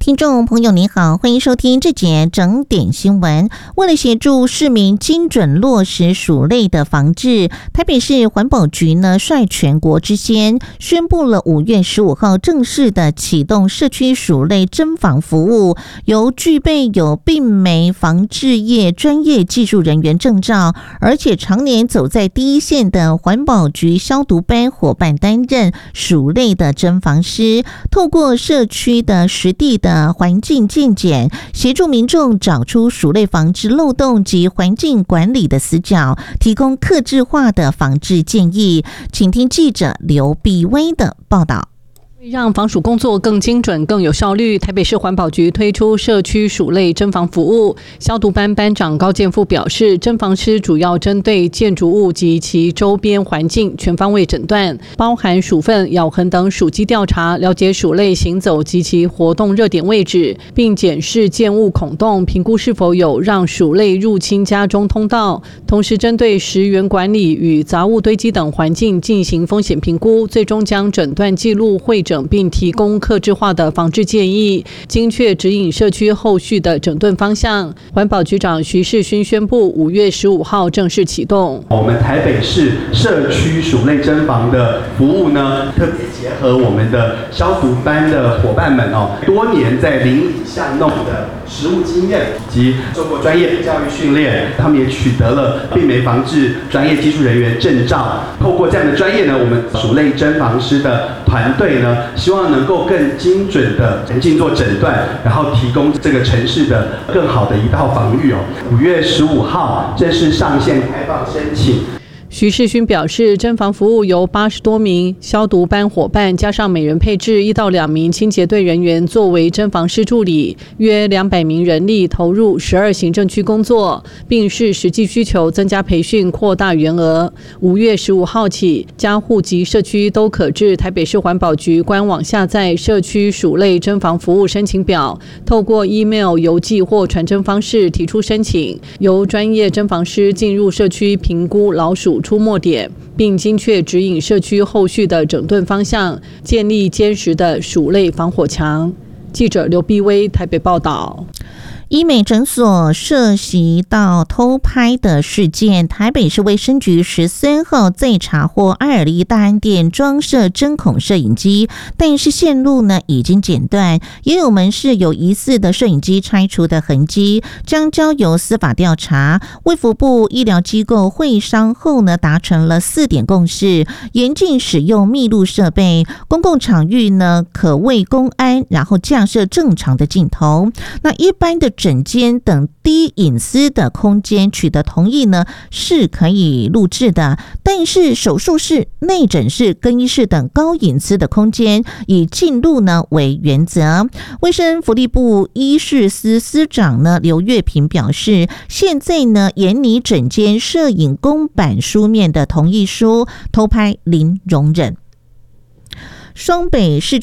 听众朋友您好，欢迎收听这节整点新闻。为了协助市民精准落实鼠类的防治，台北市环保局呢率全国之先宣布了5月15号正式的启动社区鼠类侦防服务，由具备有病媒防治业专业技术人员证照，而且常年走在第一线的环保局消毒班伙伴担任鼠类的侦防师，透过社区的实地的环境健检，协助民众找出鼠类防治漏洞及环境管理的死角，提供客制化的防治建议。请听记者刘碧薇的报道。 让防鼠工作更精准、更有效率，台北市环保局推出社区鼠类侦防服务。消毒班班长高建富表示，侦防师主要针对建筑物及其周边环境全方位诊断，包含鼠粪、咬痕等鼠迹调查，了解鼠类行走及其活动热点位置，并检视建物孔洞，评估是否有让鼠类入侵家中通道。同时，针对食源管理与杂物堆积等环境进行风险评估，最终将诊断记录汇整，并提供客制化的防治建议，精确指引社区后续的整顿方向。环保局长徐世勋宣布，5月15号正式启动。 我们台北市社区鼠类侦防的服务呢，特别结合我们的消毒班的伙伴们多年在邻里巷弄的实务经验以及受过专业教育训练，他们也取得了病媒防治专业技术人员证照。透过这样的专业呢，我们鼠类侦防师的团队呢，希望能够更精准的前进做诊断，然后提供这个城市的更好的一套防御5月15号正式上线开放申请。 徐世勋表示，侦防服务由80多名消毒班伙伴，加上每人配置1到2名清洁队人员作为侦防师助理，约200名人力投入12行政区工作，并视实际需求增加培训，扩大员额。5月15号起，家户及社区都可至台北市环保局官网下载社区鼠类侦防服务申请表，透过 email、邮寄或传真方式提出申请，由专业侦防师进入社区评估老鼠出没点，并精确指引社区后续的整顿方向，建立坚实的鼠类防火墙。记者刘碧薇台北报道。 医美诊所涉及到偷拍的事件，台北市卫生局13号再查获爱尔利大安店装设针孔摄影机，但是线路呢已经剪断，也有门市有疑似的摄影机拆除的痕迹，将交由司法调查。卫福部医疗机构会商后呢，达成了4点共识：严禁使用密录设备，公共场域呢可为公安，然后架设正常的镜头。那一般的诊间等低隐私的空间取得同意呢，是可以录制的，但是手术室、内诊室、更衣室等高隐私的空间以禁录呢为原则。卫生福利部医事司司长呢刘月平表示，现在呢严拟诊间摄影公版书面的同意书，偷拍零容忍。双北市